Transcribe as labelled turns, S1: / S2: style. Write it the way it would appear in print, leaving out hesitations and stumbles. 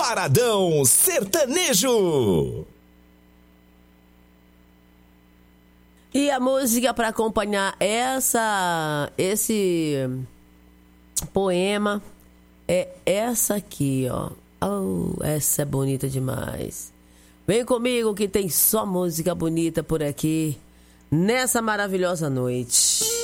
S1: Paradão Sertanejo.
S2: E a música para acompanhar esse poema é essa aqui, ó. Oh, essa é bonita demais. Vem comigo que tem só música bonita por aqui nessa maravilhosa noite.